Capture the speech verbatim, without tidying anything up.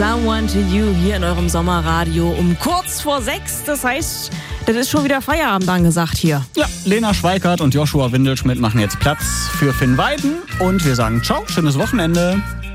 Someone to You hier in eurem Sommerradio um kurz vor sechs. Das heißt, das ist schon wieder Feierabend angesagt hier. Ja, Lena Schweikart und Joshua Windelschmidt machen jetzt Platz für Finn Weiden und wir sagen ciao, schönes Wochenende.